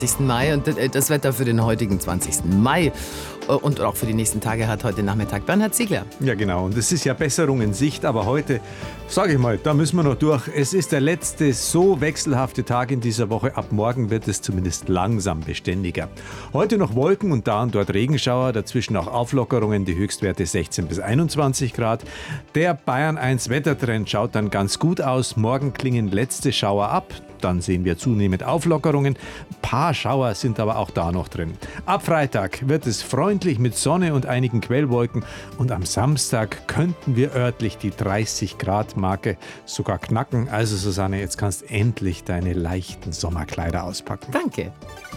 Mai und das Wetter für den heutigen 20. Mai und auch für die nächsten Tage hat heute Nachmittag Bernhard Ziegler. Ja genau, und es ist ja Besserung in Sicht, aber heute, sage ich mal, da müssen wir noch durch. Es ist der letzte so wechselhafte Tag in dieser Woche. Ab morgen wird es zumindest langsam beständiger. Heute noch Wolken und da und dort Regenschauer, dazwischen auch Auflockerungen, die Höchstwerte 16 bis 21 Grad. Der Bayern 1 Wettertrend schaut dann ganz gut aus. Morgen klingen letzte Schauer ab. Dann sehen wir zunehmend Auflockerungen. Ein paar Schauer sind aber auch da noch drin. Ab Freitag wird es freundlich mit Sonne und einigen Quellwolken. Und am Samstag könnten wir örtlich die 30-Grad-Marke sogar knacken. Also Susanne, jetzt kannst endlich deine leichten Sommerkleider auspacken. Danke.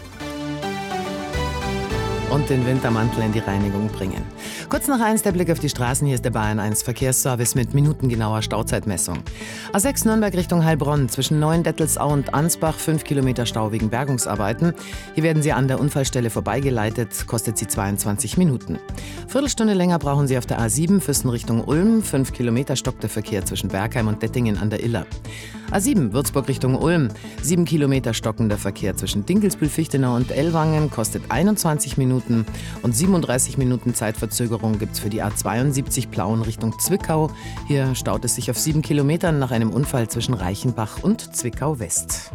Und den Wintermantel in die Reinigung bringen. Kurz nach 1 der Blick auf die Straßen. Hier ist der Bayern 1 Verkehrsservice mit minutengenauer Stauzeitmessung. A6 Nürnberg Richtung Heilbronn zwischen Neuendettelsau und Ansbach 5 Kilometer Stau wegen Bergungsarbeiten. Hier werden Sie an der Unfallstelle vorbeigeleitet, kostet Sie 22 Minuten. Viertelstunde länger brauchen Sie auf der A7 Füssen Richtung Ulm. 5 Kilometer stockt der Verkehr zwischen Bergheim und Dettingen an der Iller. A7 Würzburg Richtung Ulm. 7 Kilometer stockender Verkehr zwischen Dinkelsbühl-Fichtenau und Ellwangen kostet 21 Minuten und 37 Minuten Zeitverzögerung gibt es für die A72 Plauen Richtung Zwickau. Hier staut es sich auf 7 Kilometern nach einem Unfall zwischen Reichenbach und Zwickau West.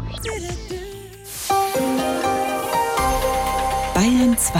Bayern 2.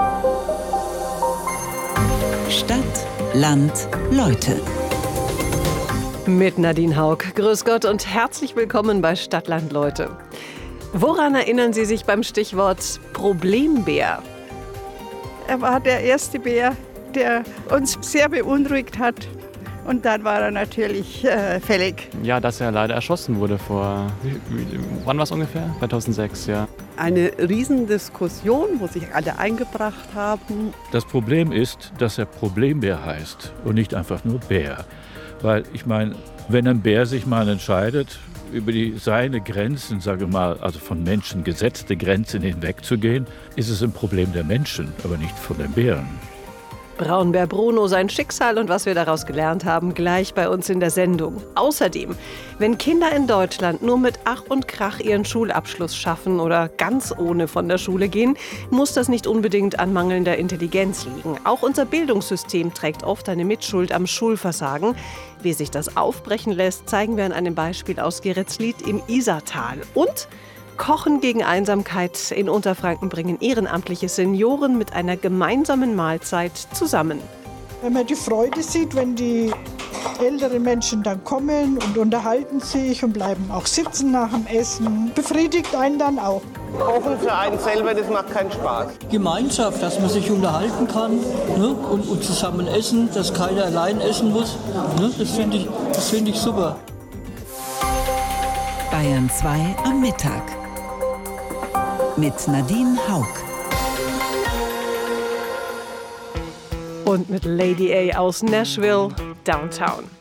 Stadt, Land, Leute. Mit Nadine Haug. Grüß Gott und herzlich willkommen bei Stadtland Leute. Woran erinnern Sie sich beim Stichwort Problembär? Er war der erste Bär, der uns sehr beunruhigt hat. Und dann war er natürlich fällig. Ja, dass er leider erschossen wurde wann war es ungefähr? 2006, ja. Eine Riesendiskussion, wo sich alle eingebracht haben. Das Problem ist, dass er Problembär heißt und nicht einfach nur Bär. Weil ich meine, wenn ein Bär sich mal entscheidet, über seine Grenzen, sage ich mal, also von Menschen gesetzte Grenzen hinwegzugehen, ist es ein Problem der Menschen, aber nicht von den Bären. Braunbär Bruno, sein Schicksal und was wir daraus gelernt haben, gleich bei uns in der Sendung. Außerdem, wenn Kinder in Deutschland nur mit Ach und Krach ihren Schulabschluss schaffen oder ganz ohne von der Schule gehen, muss das nicht unbedingt an mangelnder Intelligenz liegen. Auch unser Bildungssystem trägt oft eine Mitschuld am Schulversagen. Wie sich das aufbrechen lässt, zeigen wir an einem Beispiel aus Geretsried im Isartal. Und Kochen gegen Einsamkeit in Unterfranken bringen ehrenamtliche Senioren mit einer gemeinsamen Mahlzeit zusammen. Wenn man die Freude sieht, wenn die älteren Menschen dann kommen und unterhalten sich und bleiben auch sitzen nach dem Essen, befriedigt einen dann auch. Kochen für einen selber, das macht keinen Spaß. Gemeinschaft, dass man sich unterhalten kann, ne? und zusammen essen, dass keiner allein essen muss. Ne? Das find ich super. Bayern 2 am Mittag. Mit Nadine Haug. Und mit Lady A aus Nashville, Downtown.